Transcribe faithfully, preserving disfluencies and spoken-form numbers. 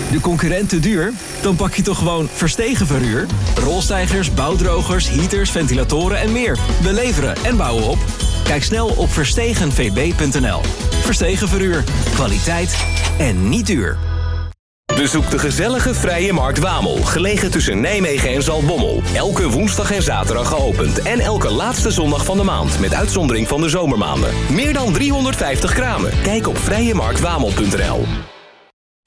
De concurrent te duur? Dan pak je toch gewoon Verstegen Verhuur? Rolstijgers, bouwdrogers, heaters, ventilatoren en meer. We leveren en bouwen op. Kijk snel op verstegen v b punt n l. Verstegen Verhuur. Kwaliteit en niet duur. Bezoek de gezellige Vrije Markt Wamel, gelegen tussen Nijmegen en Zaltbommel. Elke woensdag en zaterdag geopend en elke laatste zondag van de maand, met uitzondering van de zomermaanden. Meer dan driehonderdvijftig kramen. Kijk op vrije markt wamel punt n l.